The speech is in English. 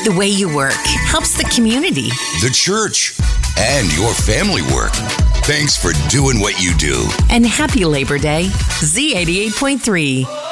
The way you work helps the community, the church, and your family work. Thanks for doing what you do. And happy Labor Day, Z88.3.